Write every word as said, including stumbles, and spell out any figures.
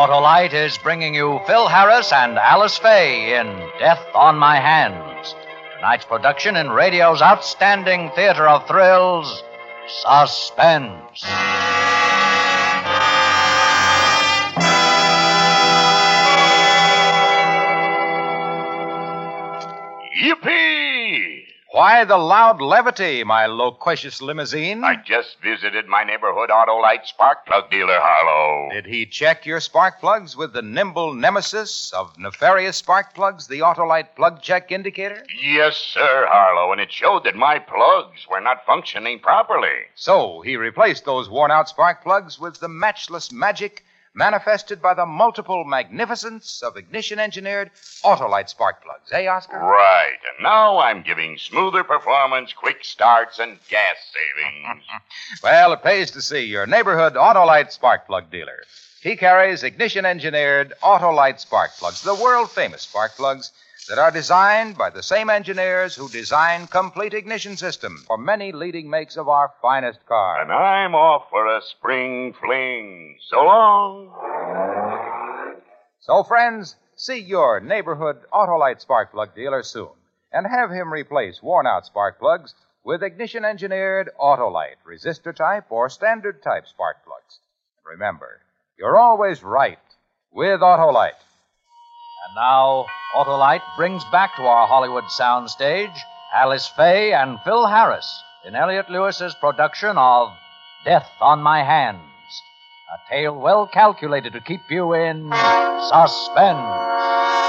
Autolite is bringing you Phil Harris and Alice Faye in Death on My Hands. Tonight's production in radio's outstanding theater of thrills, Suspense. Yippee! Why the loud levity, my loquacious limousine? I just visited my neighborhood Autolite spark plug dealer, Harlow. Did he check your spark plugs with the nimble nemesis of nefarious spark plugs, the Autolite plug check indicator? Yes, sir, Harlow, and it showed that my plugs were not functioning properly. So he replaced those worn-out spark plugs with the matchless magic manifested by the multiple magnificence of ignition-engineered Autolite spark plugs, eh, Oscar? Right, and now I'm giving smoother performance, quick starts, and gas savings. Well, it pays to see your neighborhood Autolite spark plug dealer. He carries ignition-engineered Autolite spark plugs, the world-famous spark plugs that are designed by the same engineers who design complete ignition systems for many leading makes of our finest cars. And I'm off for a spring fling. So long. So, friends, see your neighborhood Autolite spark plug dealer soon and have him replace worn-out spark plugs with ignition-engineered Autolite, resistor-type or standard-type spark plugs. And remember, you're always right with Autolite. And now, Autolite brings back to our Hollywood soundstage Alice Faye and Phil Harris in Elliott Lewis's production of Death on My Hands, a tale well calculated to keep you in suspense.